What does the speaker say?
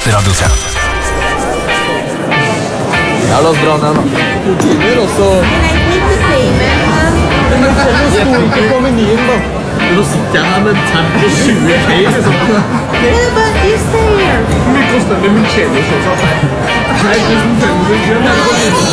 producent. Halo z drona, no. Kłócimy, no co? Stjernen tante syge kage, så. Men koster nemlig tjene, så. Nej, det er sådan,